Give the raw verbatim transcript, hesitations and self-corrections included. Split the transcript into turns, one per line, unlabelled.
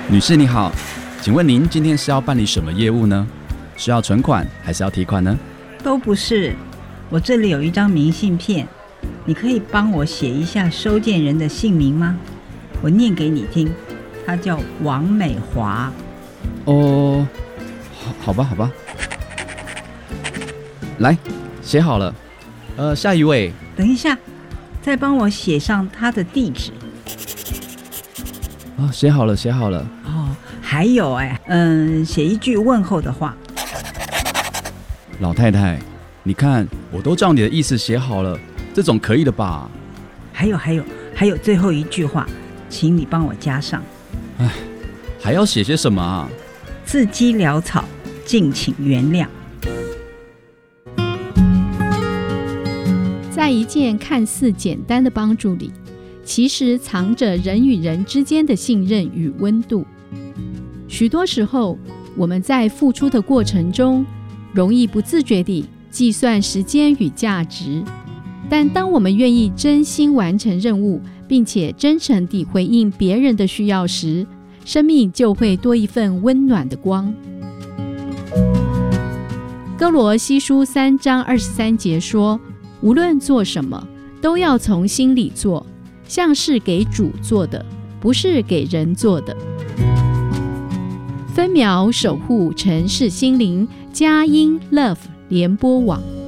女士你好，请问您今天是要办理什么业务呢？是要存款还是要提款呢？
都不是，我这里有一张明信片，你可以帮我写一下收件人的姓名吗？我念给你听，他叫王美华。
哦，好好吧好吧，来，写好了。呃，下一位。
等一下，再帮我写上他的地址。
哦，写好了写好了。
哦，还有哎，嗯，写一句问候的话。
老太太，你看我都照你的意思写好了，这种可以的吧？
还有还有还有最后一句话，请你帮我加上。
哎，还要写些什么啊？
字迹潦草，敬请原谅。
在一件看似简单的帮助里，其实藏着人与人之间的信任与温度。许多时候，我们在付出的过程中，容易不自觉地计算时间与价值，但当我们愿意真心完成任务，并且真诚地回应别人的需要时，生命就会多一份温暖的光。哥罗西书三章二十三节说，无论做什么，都要从心里做，像是给主做的，不是给人做的。分秒守护城市心灵，佳音 Love 联播网。